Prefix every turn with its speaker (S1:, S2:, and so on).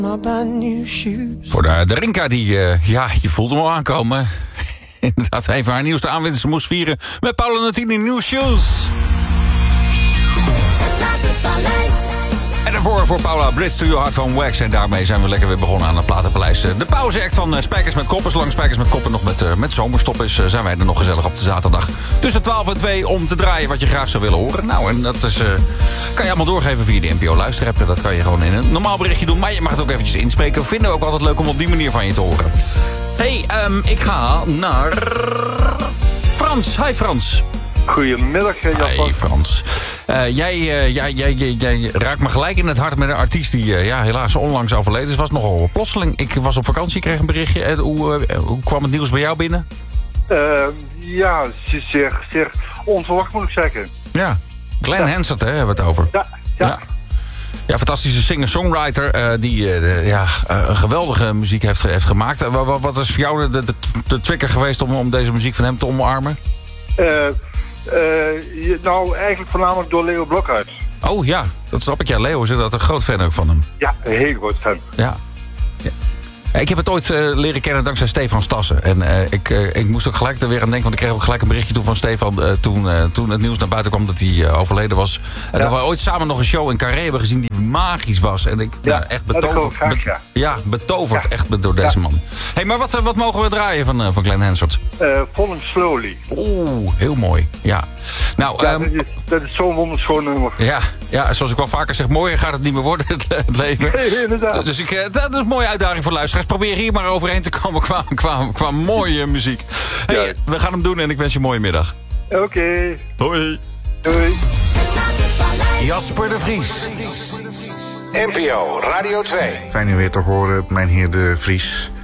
S1: Voor de Rinka, die, je voelt hem al aankomen. Inderdaad, even haar nieuwste aanwinst moest vieren met Paula Nutini New Shoes. En daarvoor voor Paula Brits to Your Heart van Wax. En daarmee zijn we lekker weer begonnen aan het Platenpaleis. De pauzeact van Spijkers met Koppen. Zolang Spijkers met Koppen nog met zomerstop is, zijn wij er nog gezellig op de zaterdag. Tussen 12 en 2 om te draaien wat je graag zou willen horen. Nou, en dat is, kan je allemaal doorgeven via de NPO luisterapp. Dat kan je gewoon in een normaal berichtje doen. Maar je mag het ook eventjes inspreken. We vinden het ook altijd leuk om op die manier van je te horen. Hey, ik ga naar Frans. Hi Frans.
S2: Goedemiddag, Jasper.
S1: Hey Frans. Jij raakt me gelijk in het hart met een artiest die helaas onlangs overleden is. Was nogal plotseling. Ik was op vakantie, kreeg een berichtje. Hoe kwam het nieuws bij jou binnen?
S2: Zeer onverwacht moet ik zeggen.
S1: Ja, Glenn Hansard, hè, hebben we het over. Ja. Ja, fantastische singer-songwriter die een geweldige muziek heeft gemaakt. Wat is voor jou de trigger geweest om deze muziek van hem te omarmen?
S2: Eigenlijk voornamelijk door Leo Blokhuis.
S1: Oh ja, dat snap ik. Ja, Leo is inderdaad een groot fan ook van hem. Ja,
S2: een heel groot fan.
S1: Ja. Ik heb het ooit leren kennen dankzij Stefan Stassen. En ik moest ook gelijk er weer aan denken, want ik kreeg ook gelijk een berichtje toe van Stefan toen het nieuws naar buiten kwam dat hij overleden was. En dat we ooit samen nog een show in Carré hebben gezien die magisch was. En ik echt betoverd. Betoverd echt door deze man. Hey, maar wat mogen we draaien van Glenn Hansard?
S2: Falling Slowly.
S1: Oeh, heel mooi. Ja. Nou,
S2: dat is zo'n wonderschoon nummer.
S1: Ja, zoals ik wel vaker zeg, mooier gaat het niet meer worden, het leven.
S2: Nee, inderdaad.
S1: Dus dat is een mooie uitdaging voor luisteraars. Probeer hier maar overheen te komen qua mooie muziek. Hey, we gaan hem doen en ik wens je een mooie middag.
S2: Oké.
S1: Hoi.
S2: Doei.
S3: Jasper de Vries. NPO Radio 2.
S4: Fijn u weer te horen, mijn heer de Vries.